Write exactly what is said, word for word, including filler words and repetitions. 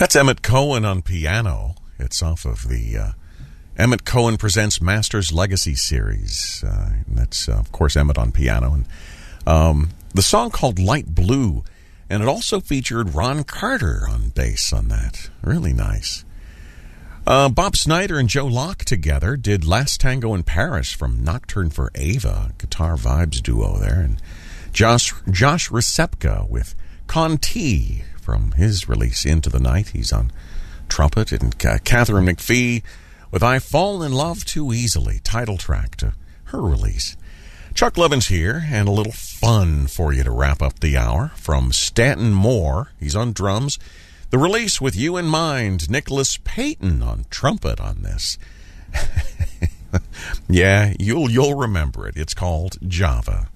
That's Emmett Cohen on piano. It's off of the uh, Emmett Cohen Presents Masters Legacy series. Uh, and that's, uh, of course, Emmett on piano. And um, the song called Light Blue, and it also featured Ron Carter on bass on that. Really nice. Uh, Bob Snyder and Joe Locke together did Last Tango in Paris from Nocturne for Ava, guitar vibes duo there. And Josh, Josh Recepka with Conti from his release Into the Night. He's on trumpet. And uh, Catherine McPhee with I Fall in Love Too Easily, title track to her release. Chuck Levins here, and a little fun for you to wrap up the hour from Stanton Moore. He's on drums. The release with You in Mind, Nicholas Payton on trumpet on this. Yeah, you'll you'll remember it. It's called Java.